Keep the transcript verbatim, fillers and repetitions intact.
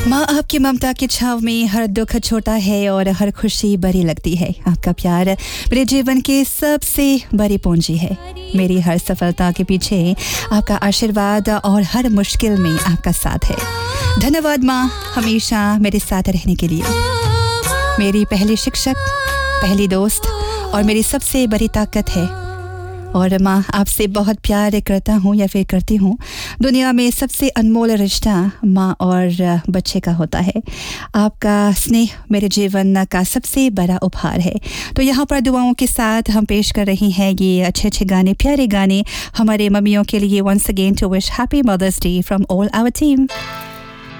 माँ आपकी ममता की छाँव में हर दुख छोटा है और हर खुशी बड़ी लगती है। आपका प्यार मेरे जीवन की सबसे बड़ी पूंजी है। मेरी हर सफलता के पीछे आपका आशीर्वाद और हर मुश्किल में आपका साथ है। धन्यवाद माँ, हमेशा मेरे साथ रहने के लिए। मेरी पहली शिक्षक, पहली दोस्त और मेरी सबसे बड़ी ताकत है। और माँ, आपसे बहुत प्यार करता हूँ या फिर करती हूँ। दुनिया में सबसे अनमोल रिश्ता माँ और बच्चे का होता है। आपका स्नेह मेरे जीवन का सबसे बड़ा उपहार है। तो यहाँ पर दुआओं के साथ हम पेश कर रही हैं ये अच्छे अच्छे गाने, प्यारे गाने हमारे मम्मियों के लिए। Once again two wish happy mother's day from all our team.